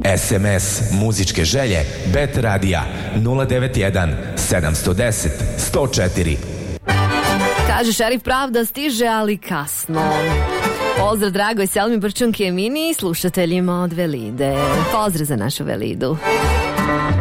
SMS muzičke želje Bet Radija 091 710 104. Kaže Šerif, pravda stiže, ali kasno. Pozdrav dragoj Selmi Brčunki Emini i slušateljima od Velide. Pozdrav za našu Velidu.